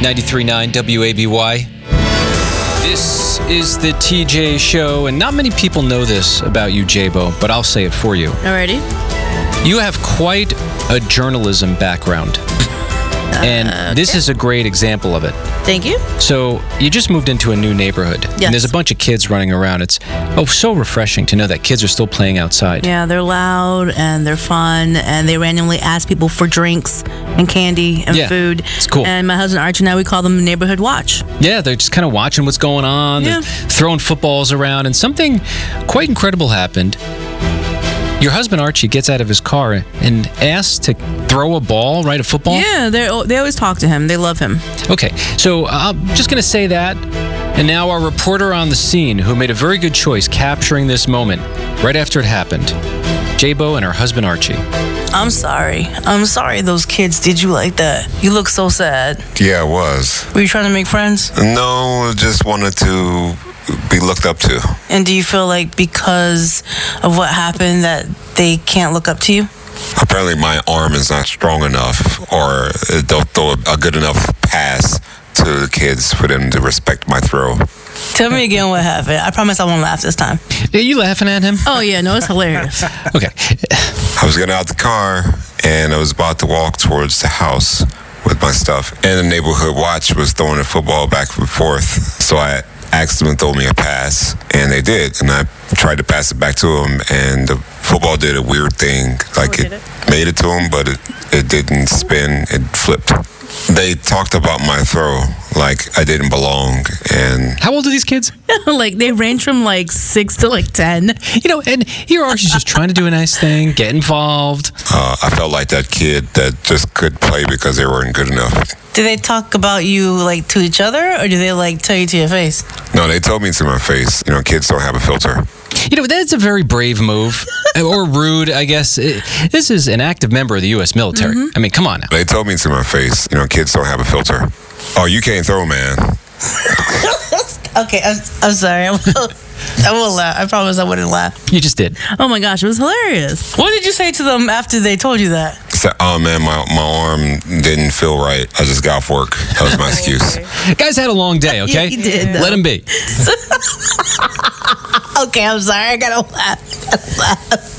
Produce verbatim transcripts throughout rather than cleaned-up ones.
ninety-three point nine W A B Y. This is the T J Show, and not many people know this about you, J-Bo, but I'll say it for you. Alrighty. You have quite a journalism background, and Uh, okay. this is a great example of it. Thank you. So you just moved into a new neighborhood, Yes. and there's a bunch of kids running around. It's oh so refreshing to know that kids are still playing outside. Yeah, they're loud and they're fun, and they randomly ask people for drinks and candy and Yeah, food. it's cool. And my husband Archie and I, we call them Neighborhood Watch. Yeah, they're just kind of watching what's going on, Yeah. they're throwing footballs around, and something quite incredible happened. Your husband Archie gets out of his car and asks to throw a ball, right? A football? Yeah, they they always talk to him. They love him. Okay, so I'm just going to say that. And now our reporter on the scene, who made a very good choice capturing this moment right after it happened, J-Bo and her husband Archie. I'm sorry. I'm sorry those kids did you like that. You look so sad. Yeah, it was. Were you trying to make friends? No, just wanted to be looked up to. And do you feel like because of what happened that they can't look up to you? Apparently my arm is not strong enough, or it don't throw a good enough pass to the kids for them to respect my throw. Tell me again what happened. I promise I won't laugh this time. Are you laughing at him? Oh, yeah. No, it's hilarious. Okay. I was getting out the car, and I was about to walk towards the house with my stuff, and the neighborhood watch was throwing the football back and forth, so I asked them to throw me a pass, and they did, and I tried to pass it back to them, and the football did a weird thing, like Oh, it, did it? made it to them, but it, it didn't spin, it flipped. They talked about my throw like I didn't belong, and How old are these kids? Like, they range from like six to like ten. You know, and here Archie's just trying to do a nice thing, get involved. uh, I felt like that kid that just couldn't play because they weren't good enough. Do they talk about you like to each other, or do they like tell you to your face? No, they told me to my face, you know, kids don't have a filter. You know, that's a very brave move, or rude, I guess. It, this is an active member of the U S military. I mean, come on now. They told me to my face, you know, kids don't have a filter. Oh, you can't throw, man. Okay, I'm, I'm sorry. I will, I will laugh. I promise I wouldn't laugh. You just did. Oh my gosh, it was hilarious. What did you say to them after they told you that? So, oh man, my, my arm didn't feel right. I just got off work. That was my excuse. Guys had a long day, okay? He did, though. Let him be. Okay, I'm sorry. I gotta laugh.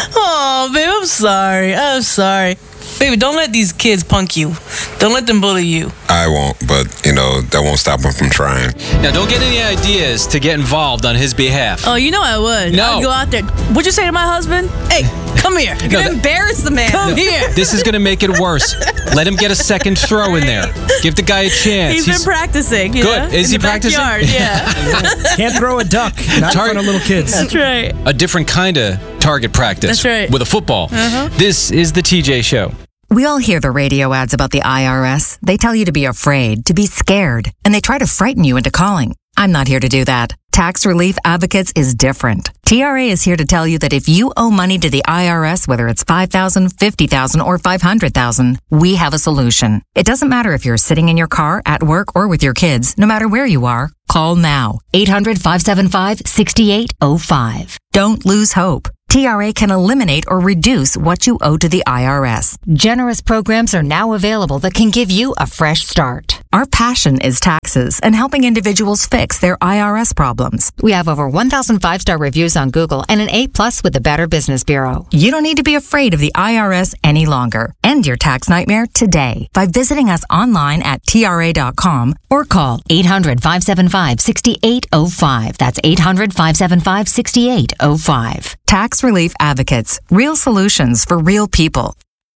Oh, babe, I'm sorry. I'm sorry. Baby, don't let these kids punk you. Don't let them bully you. I won't, but you know, that won't stop them from trying. Now, don't get any ideas to get involved on his behalf. Oh, you know I would. No. I'd go out there. What'd you say to my husband? Hey, come here. You're gonna that- embarrass the man. Come here. This is going to make it worse. Let him get a second throw in there. Give the guy a chance. He's been practicing. You Good. know, Is in he the practicing? backyard, Yeah. Can't throw a duck. Not in front of little kids. That's right. a different kind of target practice. That's right. With a football. Uh-huh. This is the T J Show. We all hear the radio ads about the I R S. They tell you to be afraid, to be scared, and they try to frighten you into calling. I'm not here to do that. Tax Relief Advocates is different. T R A is here to tell you that if you owe money to the I R S, whether it's five thousand dollars, fifty thousand dollars, or five hundred thousand dollars, we have a solution. It doesn't matter if you're sitting in your car, at work, or with your kids. No matter where you are, call now. eight hundred, five seven five, six eight zero five. Don't lose hope. T R A can eliminate or reduce what you owe to the I R S. Generous programs are now available that can give you a fresh start. Our passion is taxes and helping individuals fix their I R S problems. We have over one thousand five-star reviews on Google and an A plus with the Better Business Bureau. You don't need to be afraid of the I R S any longer. End your tax nightmare today by visiting us online at T R A dot com or call eight hundred, five seven five, six eight zero five. That's eight hundred, five seven five, six eight zero five. Tax Relief Advocates. Real solutions for real people.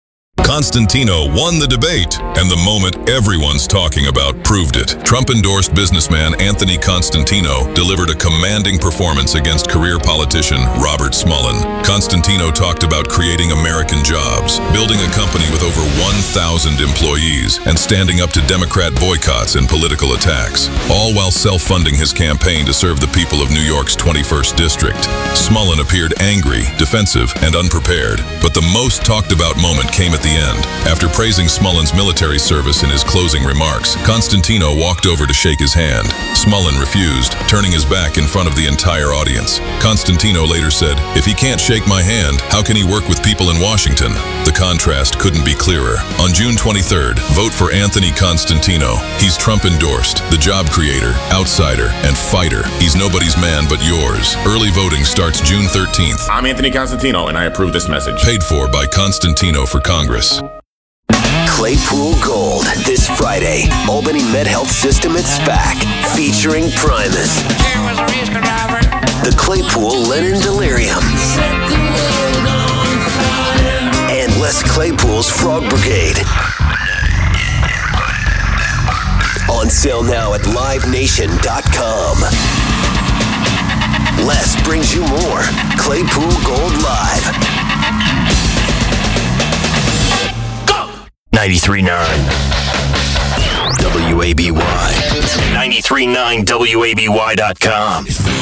Constantino won the debate, and the moment everyone's talking about proved it. Trump-endorsed businessman Anthony Constantino delivered a commanding performance against career politician Robert Smullen. Constantino talked about creating American jobs, building a company with over one thousand employees, and standing up to Democrat boycotts and political attacks, all while self-funding his campaign to serve the people of New York's twenty-first District. Smullen appeared angry, defensive, and unprepared, but the most talked about moment came at the the end. After praising Smullen's military service in his closing remarks, Constantino walked over to shake his hand. Smullen refused, turning his back in front of the entire audience. Constantino later said, "If he can't shake my hand, how can he work with people in Washington?" The contrast couldn't be clearer. On June twenty-third, vote for Anthony Constantino. He's Trump-endorsed, the job creator, outsider, and fighter. He's nobody's man but yours. Early voting starts June thirteenth. I'm Anthony Constantino, and I approve this message. Paid for by Constantino for Congress. Claypool Gold, this Friday. Albany MedHealth System at SPAC, featuring Primus. The Claypool Linen Delirium. And Les Claypool's Frog Brigade. On sale now at live nation dot com. Les brings you more Claypool Gold Live. ninety-three point nine W A B Y. ninety-three point nine W A B Y dot com.